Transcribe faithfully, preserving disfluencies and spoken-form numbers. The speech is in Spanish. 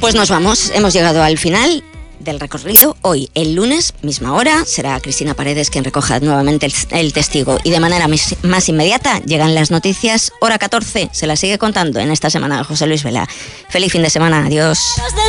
Pues nos vamos, hemos llegado al final del recorrido. Hoy, el lunes, misma hora, será Cristina Paredes quien recoja nuevamente el, el testigo y de manera mis, más inmediata llegan las noticias, hora catorce, se las sigue contando en esta semana José Luis Vela. Feliz fin de semana, adiós.